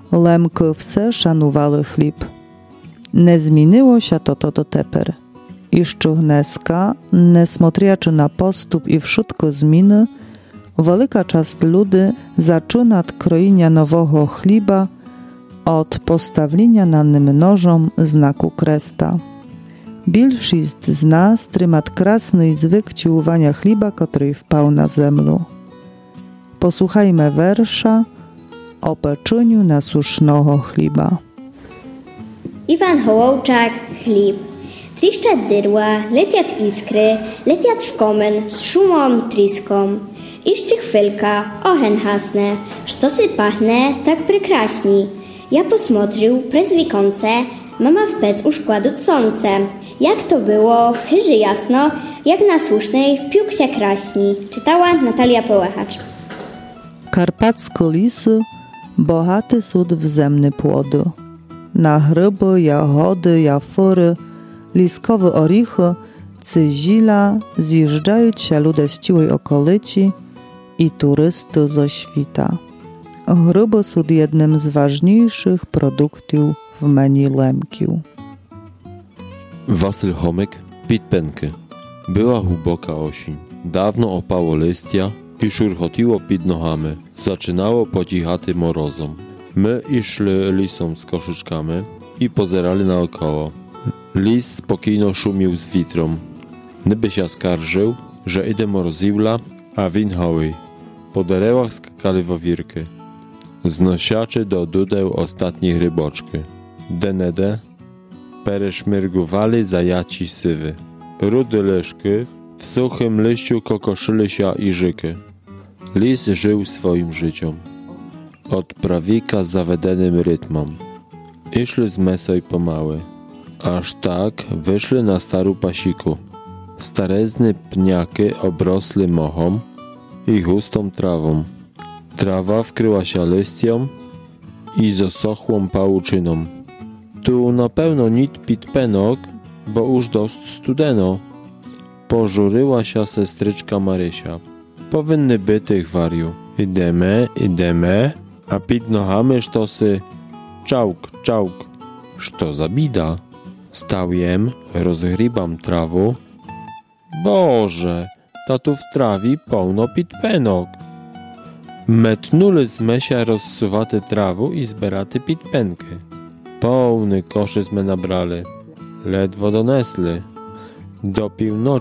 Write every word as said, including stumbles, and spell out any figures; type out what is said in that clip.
Lemky wse szanowali chlib. Nie zmieniło się to to do teper. I szczuchneska, nesmotriaczy na postup i wszystko zmiany, wielka część ludy zaczyna od krojenia nowego chliba od postawienia na nim nożom znaku kresta. Większość z nas trzyma krasny zwyk ciuwania chliba, który wpał na zemlu. Posłuchajmy wersza o pieczeniu na susznego chliba. Iwan Hołowczak, chlib. Triszczat dyrła, letiat iskry, letiat w komen z szumą, triską. Jeszcze chwilka, ohen hasne, sztosy pachne tak prekraśni. Ja posmotrił prez wikonce, mama w pec uszkładu sące. Jak to było, w chyży jasno, jak na słusznej w piłksie kraśni. Czytała Natalia Połechacz. Karpackie lisy, bogaty sud wzemny płody. Na gryby, jagody, jafory, liskowe orichy, cyzila zjeżdżają się ludzie z ciłej okolicy i turysty ze świta. Gryby są jednym z ważniejszych produktów w menu Lemkiu. Wasyl Chomek, pitpenkę. Była głęboka osień. Dawno opało listia i szurchotiło pod nohami. Zaczynało pocichaty morozom. My išli lisom z koszyczkami i pozerali naokoło. Lis spokojno szumił z witrą. Niby się skarżył, że idzie moroziwla, a win hoły. Po derewach skakali wawirky. Znosiaczy do dudeł ostatnich ryboczki. Denede pereszmyrgowali zajaci sywy. Rudy leszki w suchym liściu kokoszyli się iżyky. Lis żył swoim życiem. Od prawika z zawedenym rytmem. Išli z mesoj pomały. Aż tak wyszli na starą pasiku. Starezne pniaki obrosły mochom i gustą trawą. Trawa wkryła się listią i zosochłą pałuczyną. Tu na pewno nit pit penok, bo już dost studeno. Pożuryła się sestryczka Marysia. Powinny być tych wariu. Ideme, ideme, a pід ногами sztosy czałk, czałk. Što za bida? Stałjem, rozgribam trawę. Boże, ta tu w trawi pełno pitpenok. Metnuli z mesia rozsuwate trawę i zberaty pitpenkę. Pełny koszy sme nabrali. Ledwo donesli. Do północy